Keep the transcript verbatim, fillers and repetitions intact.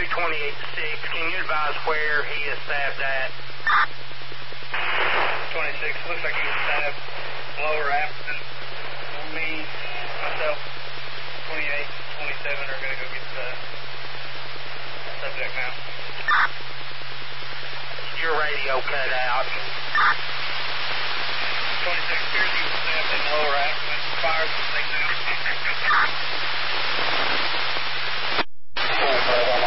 two twenty-eight six, can you advise where he is stabbed at? twenty-six, looks like he was stabbed lower abdomen. Me, myself, twenty-eight, twenty-seven are going to go get the subject now. Your radio cut out. twenty-six, appears he was stabbed in the lower abdomen. Fires the thing now.